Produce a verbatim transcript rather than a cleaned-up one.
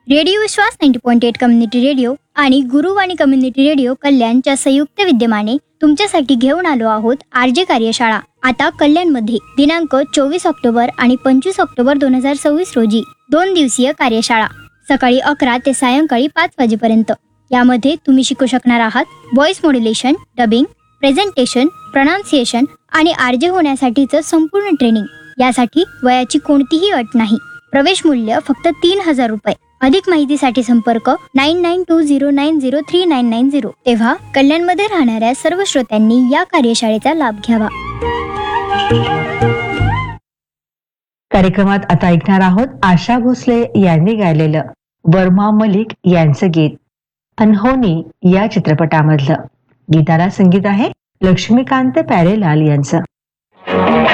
Radio विश्वास ninety point eight community radio आणि गुरुवाणी community radio कल्याणच्या संयुक्त विद्यमाने तुमच्यासाठी घेऊन आलो आहोत आरजे कार्यशाळा. आता कल्याणमध्ये दिनांक चोवीस ऑक्टोबर आणि पंचवीस ऑक्टोबर दोन हजार सव्वीस रोजी दोन दिवसीय कार्यशाळा सकाळी अकरा ते सायंकाळी पाच वाजेपर्यंत. यामध्ये तुम्ही शिकू शकणार आहात voice modulation, dubbing, presentation, pronunciation आणि आरजे होण्यासाठीचं संपूर्ण ट्रेनिंग. यासाठी वयाची कोणतीही अट नाही. प्रवेश मूल्य फक्त तीन हजार रुपये. अधिक माहितीसाठी संपर्क nine nine to zero nine zero three nine nine zero. तेव्हा कल्याणमध्ये राहणाऱ्या सर्व श्रोत्यांनी या कार्यशाळेचा लाभ घ्यावा. कार्यक्रमात आता ऐकणार आहोत आशा भोसले यांनी गायलेलं वर्मा मलिक यांचं गीत अनहोनी या चित्रपटामधलं. गीताला संगीत आहे लक्ष्मीकांत प्यारेलाल यांचं.